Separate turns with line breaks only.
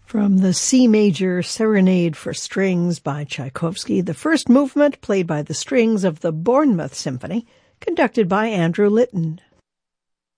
From the C Major Serenade for Strings by Tchaikovsky, the first movement played by the strings of the Bournemouth Symphony, conducted by Andrew Litton.